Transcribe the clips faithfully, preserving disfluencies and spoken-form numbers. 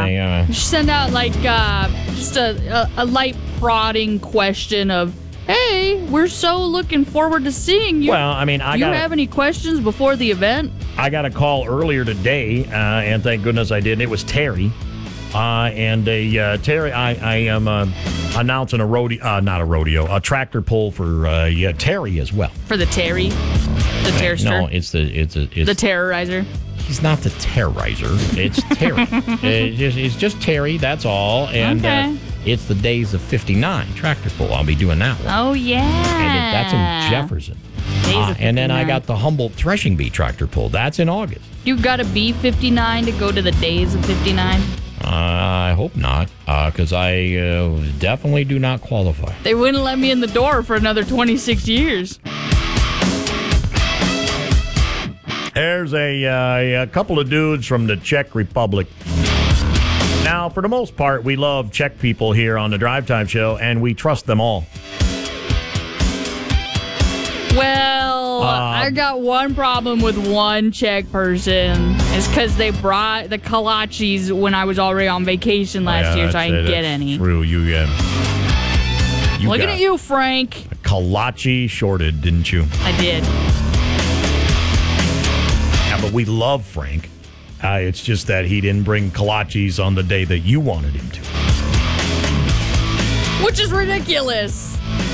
I, uh, You should send out like uh, just a, a, a light prodding question of, hey, we're so looking forward to seeing you. Well, I mean, I Do you got have any questions before the event? I got a call earlier today, uh, and thank goodness I did. It was Terry. Uh, and a uh, Terry, I, I am uh, announcing a rodeo, uh, not a rodeo, a tractor pull for uh, yeah, Terry as well. For the Terry? The terrorister? No, it's the it's a it's the terrorizer. He's not the terrorizer. It's Terry. it's, just, it's just Terry. That's all. And okay. uh, it's the Days of fifty-nine tractor pull. I'll be doing that one. Oh yeah. And it, that's in Jefferson. Uh, and then I got the Humboldt Threshing Bee tractor pull. That's in August. You got to be fifty-nine to go to the Days of fifty-nine? Uh, I hope not, because uh, I uh, definitely do not qualify. They wouldn't let me in the door for another twenty-six years. There's a, uh, a couple of dudes from the Czech Republic. Now, for the most part, we love Czech people here on the Drive Time Show, and we trust them all. Well, uh, I got one problem with one Czech person. It's because they brought the kolaches when I was already on vacation last yeah, year, so I didn't get any. True, you, uh, you Looking at you, Frank. Kolache shorted, didn't you? I did. Yeah, but we love Frank. Uh, it's just that he didn't bring kolaches on the day that you wanted him to. Which is ridiculous.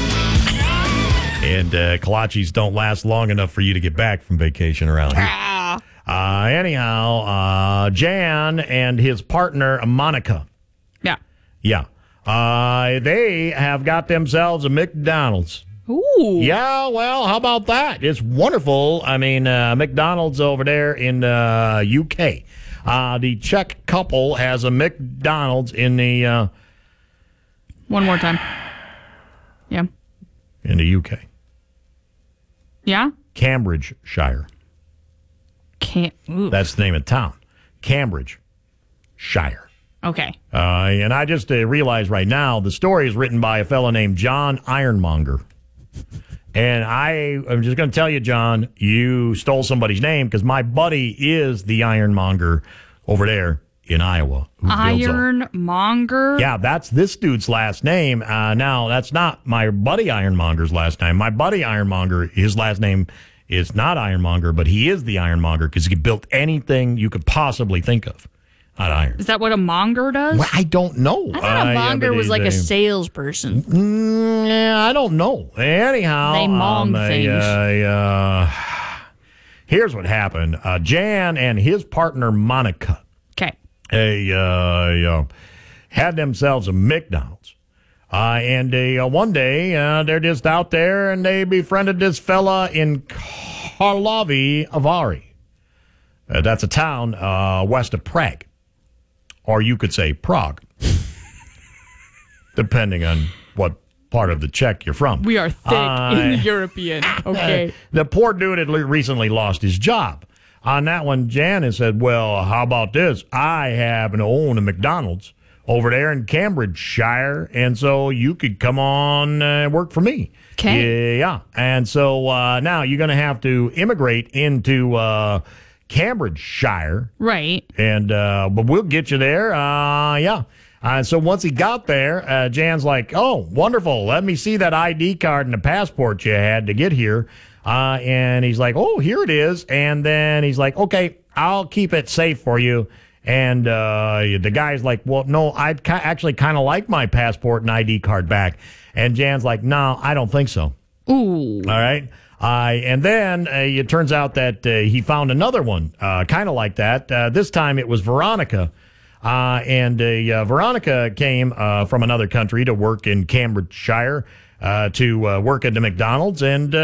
And uh, kolaches don't last long enough for you to get back from vacation around here. Ah. Uh, anyhow, uh, Jan and his partner, Monica. Yeah. Yeah. Uh, they have got themselves a McDonald's. Ooh. Yeah, well, how about that? It's wonderful. I mean, uh, McDonald's over there in the uh, U K. Uh, the Czech couple has a McDonald's in the... Uh, One more time. Yeah. In the U K. Yeah? Cambridgeshire. Can't. Ooh. That's the name of the town. Cambridgeshire. Okay. Uh, and I just uh, realized right now the story is written by a fellow named John Ironmonger. And I, I'm just going to tell you, John, you stole somebody's name because my buddy is the Ironmonger over there in Iowa. Ironmonger? Yeah, that's this dude's last name. Uh, now, that's not my buddy Ironmonger's last name. My buddy Ironmonger, his last name is not Ironmonger, but he is the Ironmonger because he built anything you could possibly think of out of iron. Is that what a monger does? Well, I don't know. I thought a uh, monger yeah, was like they, a salesperson. Mm, yeah, I don't know. Anyhow, they mong um, things. Uh, uh, here's what happened. Uh, Jan and his partner, Monica, Okay. They uh, uh, had themselves a McDonald's. Uh, and they, uh, one day, uh, they're just out there, and they befriended this fella in Karlovy Vary. Uh, that's a town uh, west of Prague. Or you could say Prague. Depending on what part of the Czech you're from. We are thick uh, in the European. Okay. The poor dude had recently lost his job. On that one, Jan has said, well, how about this? I happen to own a McDonald's over there in Cambridgeshire, and so you could come on and uh, work for me. Okay. Yeah. And so uh, now you're going to have to immigrate into uh, Cambridgeshire. Right. And uh, but we'll get you there. Uh, yeah. Uh, so once he got there, uh, Jan's like, oh, wonderful. Let me see that I D card and the passport you had to get here. Uh, and he's like, oh, here it is. And then he's like, okay, I'll keep it safe for you. And uh, the guy's like, well, no, I'd ki- actually kind of like my passport and I D card back. And Jan's like, no, I don't think so. Ooh. All right. Uh, and then uh, it turns out that uh, he found another one uh, kind of like that. Uh, this time it was Veronica. Uh, and uh, uh, Veronica came uh, from another country to work in Cambridgeshire. Uh, to uh, work at the McDonald's, and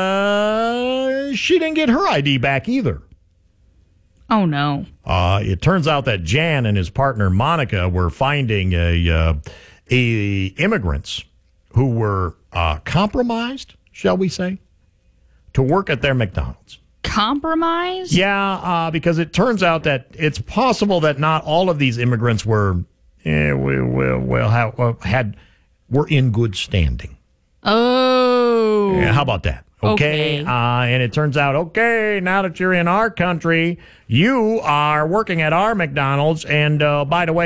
uh, she didn't get her I D back either. Oh, no. Uh, it turns out that Jan and his partner, Monica, were finding a, uh, a immigrants who were uh, compromised, shall we say, to work at their McDonald's. Compromised? Yeah, uh, because it turns out that it's possible that not all of these immigrants were, eh, well, well, well have, had, were in good standing. Oh. Yeah, how about that? Okay. Okay. Uh, and it turns out, okay, now that you're in our country, you are working at our McDonald's. And uh, by the way,